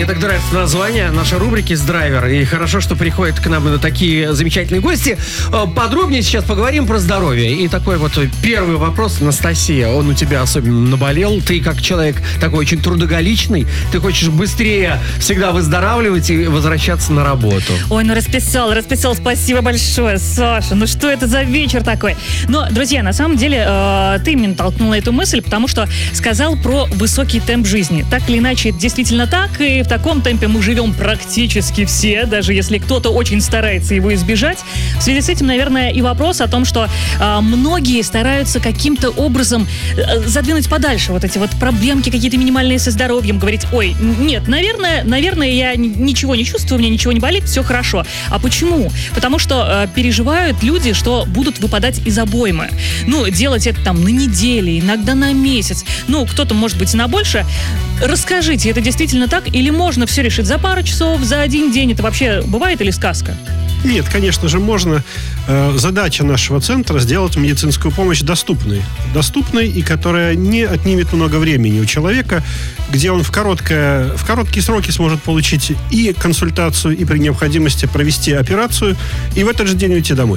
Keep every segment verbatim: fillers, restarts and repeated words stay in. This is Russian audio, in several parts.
Мне так нравится название нашей рубрики «Сдрайвер». И хорошо, что приходят к нам такие замечательные гости. Подробнее сейчас поговорим про здоровье. И такой вот первый вопрос, Анастасия. Он у тебя особенно наболел. Ты как человек такой очень трудоголичный. Ты хочешь быстрее всегда выздоравливать и возвращаться на работу. Ой, ну расписал, расписал. Спасибо большое, Саша. Ну что это за вечер такой? Но, друзья, на самом деле, э, ты мне натолкнул на эту мысль, потому что сказал про высокий темп жизни. Так или иначе, это действительно так, и в таком темпе мы живем практически все, даже если кто-то очень старается его избежать. В связи с этим, наверное, и вопрос о том, что э, многие стараются каким-то образом э, задвинуть подальше вот эти вот проблемки какие-то минимальные со здоровьем, говорить: ой, нет, наверное, наверное, я ничего не чувствую, у меня ничего не болит, все хорошо. А почему? Потому что э, переживают люди, что будут выпадать из обоймы. Ну, делать это там на неделе, иногда на месяц. Ну, кто-то, может быть, и на больше. Расскажите, это действительно так? Или можно все решить за пару часов, за один день? Это вообще бывает или сказка? Нет, конечно же, можно. Задача нашего центра — сделать медицинскую помощь доступной. Доступной, и которая не отнимет много времени у человека, где он в, короткое, в короткие сроки сможет получить и консультацию, и при необходимости провести операцию, и в этот же день уйти домой.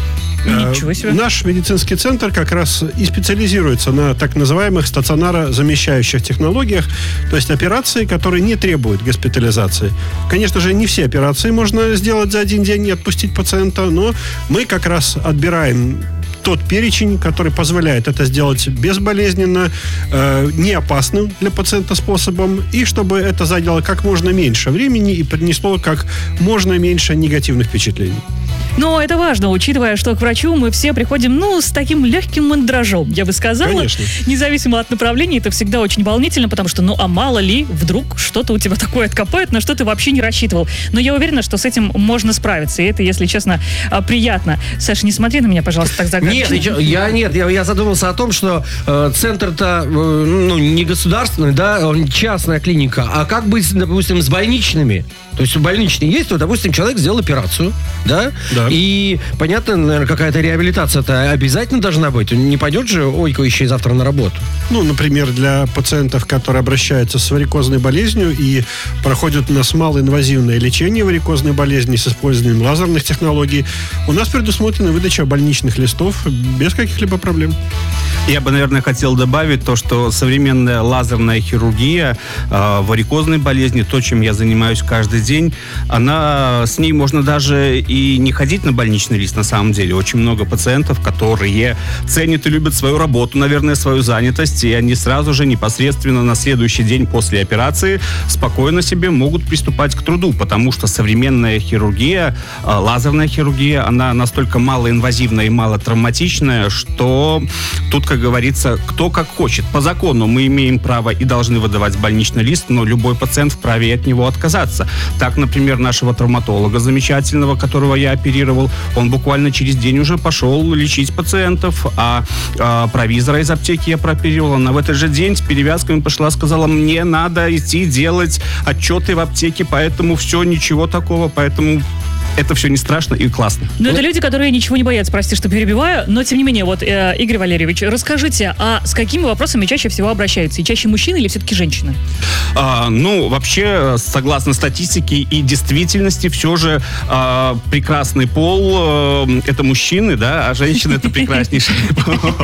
Ничего себе. Наш медицинский центр как раз и специализируется на так называемых стационарозамещающих технологиях, то есть операции, которые не требуют госпитализации. Конечно же, не все операции можно сделать за один день и отпустить пациента, но мы как раз отбираем тот перечень, который позволяет это сделать безболезненно, э, не опасным для пациента способом, и чтобы это заняло как можно меньше времени и принесло как можно меньше негативных впечатлений. Но это важно, учитывая, что к врачу мы все приходим, ну, с таким легким мандражом, я бы сказала. Конечно. Независимо от направления, это всегда очень волнительно, потому что, ну, а мало ли, вдруг что-то у тебя такое откопают, на что ты вообще не рассчитывал. Но я уверена, что с этим можно справиться, и это, если честно, приятно. Саша, не смотри на меня, пожалуйста, так загадочно. Нет, я нет, я, я задумался о том, что э, центр-то, э, ну, не государственный, да, он частная клиника, а как быть, допустим, с больничными? То есть больничные есть, то, допустим, человек сделал операцию, да? Да. И, понятно, наверное, какая-то реабилитация-то обязательно должна быть. Не пойдет же ойкающий завтра на работу. Ну, например, для пациентов, которые обращаются с варикозной болезнью и проходят у нас малоинвазивное лечение варикозной болезни с использованием лазерных технологий, у нас предусмотрена выдача больничных листов без каких-либо проблем. Я бы, наверное, хотел добавить то, что современная лазерная хирургия э, варикозной болезни, то, чем я занимаюсь каждый день, она, с ней можно даже и не ходить на больничный лист, на самом деле. Очень много пациентов, которые ценят и любят свою работу, наверное, свою занятость, и они сразу же непосредственно на следующий день после операции спокойно себе могут приступать к труду, потому что современная хирургия, э, лазерная хирургия, она настолько малоинвазивная и малотравматичная, что тут, как говорится, кто как хочет. По закону мы имеем право и должны выдавать больничный лист, но любой пациент вправе от него отказаться. Так, например, нашего травматолога замечательного, которого я оперировал, он буквально через день уже пошел лечить пациентов, а, а провизора из аптеки я прооперировал. Она в этот же день с перевязками пошла, сказала: мне надо идти делать отчеты в аптеке, поэтому все, ничего такого, поэтому это все не страшно и классно. Но это люди, которые ничего не боятся, прости, что перебиваю, но тем не менее, вот, э, Игорь Валерьевич, расскажите, а с какими вопросами чаще всего обращаются? И чаще мужчины или все-таки женщины? А, ну, вообще, согласно статистике и действительности, все же а, прекрасный пол э, это мужчины, да, а женщины это прекраснейший пол.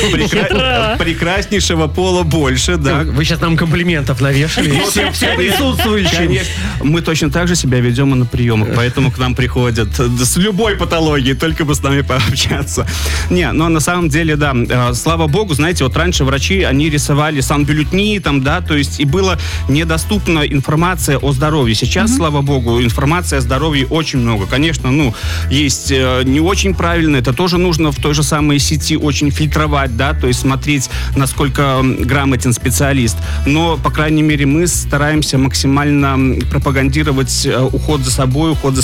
Прекраснейшего пола больше, да. Вы сейчас нам комплиментов навешали. Все присутствующие. Мы точно так же себя ведем и на приемах, поэтому к нам приходят с любой патологией, только бы с нами пообщаться. Не, но на самом деле, да, э, слава богу, знаете, вот раньше врачи, они рисовали санбюллетени, там, да, то есть и была недоступна информация о здоровье. Сейчас, mm-hmm. слава богу, информации о здоровье очень много. Конечно, ну, есть э, не очень правильно, это тоже нужно в той же самой сети очень фильтровать, да, то есть смотреть, насколько грамотен специалист. Но, по крайней мере, мы стараемся максимально пропагандировать э, уход за собой, уход за своим здоровьем,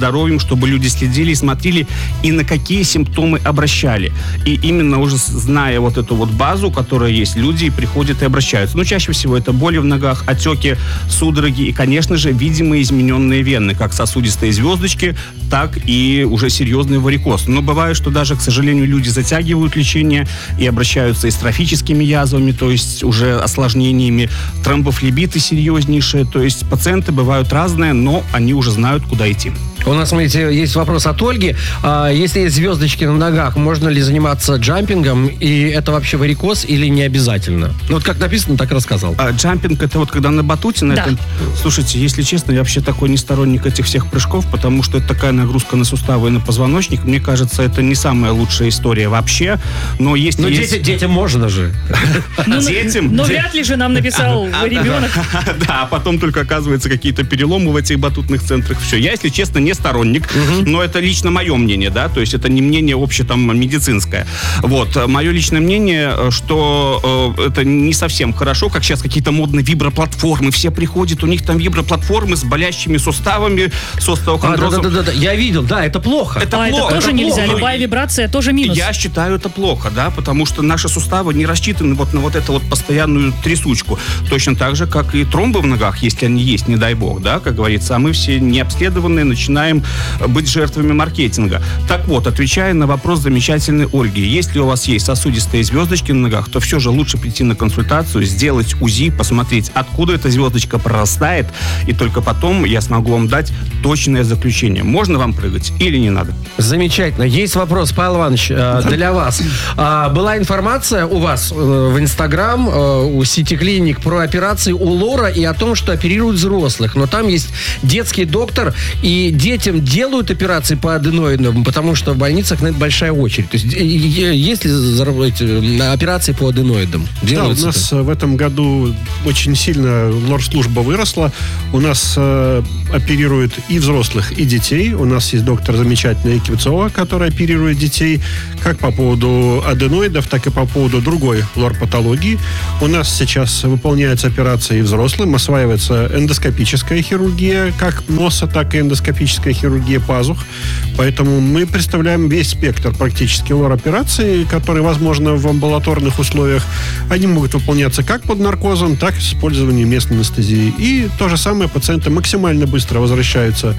здоровьем, чтобы люди следили, смотрели и на какие симптомы обращали. И именно уже зная вот эту вот базу, которая есть, люди приходят и обращаются. Ну, чаще всего это боли в ногах, отеки, судороги и, конечно же, видимые измененные вены, как сосудистые звездочки, так и уже серьезный варикоз. Но бывает, что даже, к сожалению, люди затягивают лечение и обращаются и с трофическими язвами, то есть уже осложнениями, тромбофлебиты серьезнейшие, то есть пациенты бывают разные, но они уже знают, куда идти. У нас, смотрите, есть вопрос от Ольги. А, если есть звездочки на ногах, можно ли заниматься джампингом? И это вообще варикоз или не обязательно? Ну, вот как написано, так и рассказал. А джампинг — это вот когда на батуте, на Да. этом... Слушайте, если честно, я вообще такой не сторонник этих всех прыжков, потому что это такая нагрузка на суставы и на позвоночник. Мне кажется, это не самая лучшая история вообще. Но если Ну, есть... дети- детям можно же. Ну, Детям? Но вряд ли же нам написал ребенок. Да, а потом только оказывается какие-то переломы в этих батутных центрах. Все. Я, если честно, не сторонник, но это лично мое мнение, да, то есть это не мнение обще там медицинское. Вот. Мое личное мнение, что э, это не совсем хорошо, как сейчас какие-то модные виброплатформы. Все приходят, у них там виброплатформы с болящими суставами, с А, остеохондрозом. да-да-да, я видел, да, это плохо. Это А это плохо, тоже это нельзя. плохо. Любая вибрация тоже минус. Я считаю это плохо, да, потому что наши суставы не рассчитаны вот на вот эту вот постоянную трясучку. Точно так же, как и тромбы в ногах, если они есть, не дай бог, да, как говорится. А мы все необследованные начинаем быть жертвами маркетинга. Так вот, отвечая на вопрос замечательной Ольги, если у вас есть сосудистые звездочки на ногах, то все же лучше прийти на консультацию, сделать УЗИ, посмотреть, откуда эта звездочка прорастает, и только потом я смогу вам дать точное заключение. Можно вам прыгать или не надо? Замечательно. Есть вопрос, Павел Иванович, э, для вас. А, была информация у вас э, в Инстаграм, э, у Сити Клиник, про операции у лора и о том, что оперируют взрослых. Но там есть детский доктор, и детям делают операции по аденоидам, потому что в больницах на это большая очередь. То есть э, э, есть ли зар- эти, операции по аденоидам? Да, у Делаются нас э, в этом году очень сильно лор-служба выросла. У нас э, оперируют и взрослых, и детей. У нас есть доктор замечательный Кивцова, который оперирует детей как по поводу аденоидов, так и по поводу другой лор-патологии. У нас сейчас выполняются операции и взрослым, осваивается эндоскопическая хирургия, как носа, так и эндоскопическая хирургия пазух. Поэтому мы представляем весь спектр практически лор-операций, которые возможны в амбулаторных условиях. Они могут выполняться как под наркозом, так и с использованием местной анестезии. И то же самое, пациенты максимально быстро возвращаются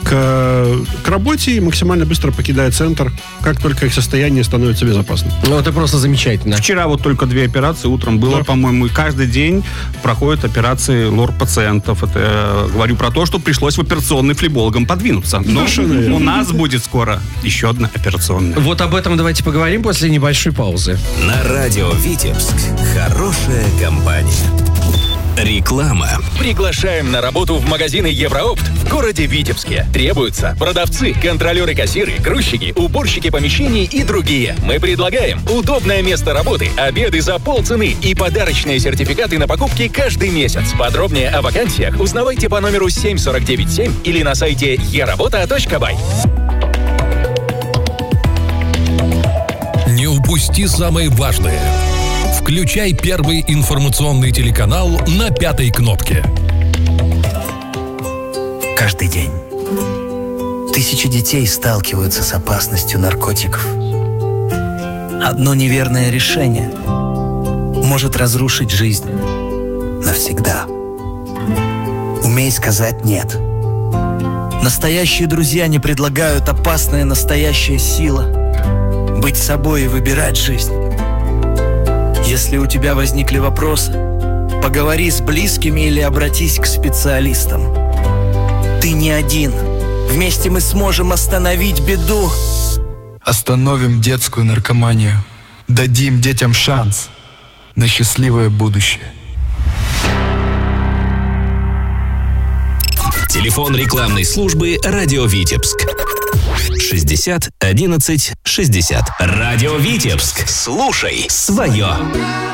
к, к работе и максимально быстро покидают центр, как только их состояние становится безопасным. Ну, это просто замечательно. Вчера вот только две операции утром было, Да. по-моему, и каждый день проходят операции лор-пациентов. Это я говорю про то, что пришлось в операционный флебологам подвинуться. Но Совершенно верно. у нас будет скоро еще одна операционная. Вот об этом давайте поговорим после небольшой паузы. На радио «Витебск» хорошая компания. Реклама. Приглашаем на работу в магазины Евроопт в городе Витебске. Требуются продавцы, контролеры-кассиры, грузчики, уборщики помещений и другие. Мы предлагаем удобное место работы, обеды за полцены и подарочные сертификаты на покупки каждый месяц. Подробнее о вакансиях узнавайте по номеру семь сорок девять семь или на сайте е работа точка бай. Не упусти самое важное. Включай первый информационный телеканал на пятой кнопке. Каждый день тысячи детей сталкиваются с опасностью наркотиков. Одно неверное решение может разрушить жизнь навсегда. Умей сказать «нет». Настоящие друзья не предлагают опасная настоящая сила. Быть собой и выбирать жизнь. Если у тебя возникли вопросы, поговори с близкими или обратись к специалистам. Ты не один. Вместе мы сможем остановить беду. Остановим детскую наркоманию. Дадим детям шанс на счастливое будущее. Телефон рекламной службы «Радио Витебск». шестьдесят одиннадцать шестьдесят. «Радио Витебск». Слушай свое.